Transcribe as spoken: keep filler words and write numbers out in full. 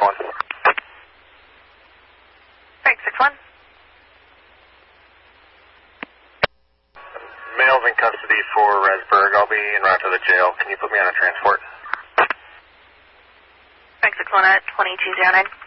one. Frank six one. Male's in custody for Resburg. I'll be en route to the jail. Can you put me on a transport? Frank six one at twenty-two oh nine.